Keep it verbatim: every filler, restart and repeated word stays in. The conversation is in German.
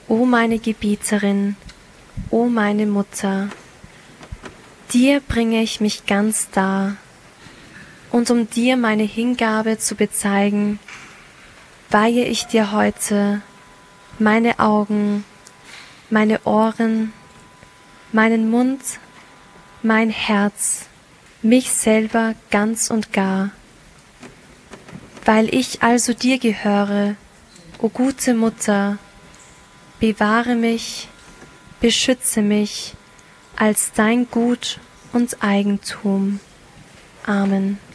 O meine Gebieterin, o meine Mutter, dir bringe ich mich ganz dar, und um dir meine Hingabe zu bezeigen, weihe ich dir heute meine Augen, meine Ohren, meinen Mund, mein Herz, mich selber ganz und gar. Weil ich also dir gehöre, o gute Mutter, bewahre mich, beschütze mich als dein Gut und Eigentum. Amen.